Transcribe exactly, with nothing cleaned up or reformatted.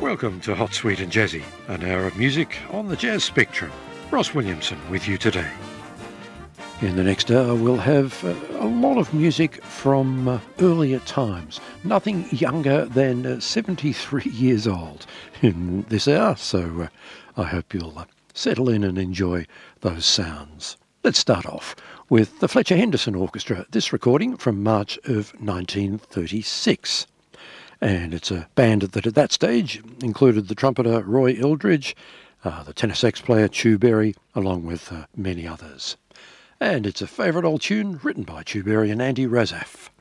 Welcome to Hot, Sweet and Jazzy, an hour of music on the jazz spectrum. Ross Williamson with you today. In the next hour we'll have uh, a lot of music from uh, earlier times. Nothing younger than uh, seventy-three years old in this hour, so uh, I hope you'll uh, settle in and enjoy those sounds. Let's start off with the Fletcher Henderson Orchestra, this recording from March of nineteen thirty-six. And it's a band that at that stage included the trumpeter Roy Eldridge, uh, the tenor sax player Chu Berry, along with uh, many others. And it's a favourite old tune written by Chu Berry and Andy Razaf.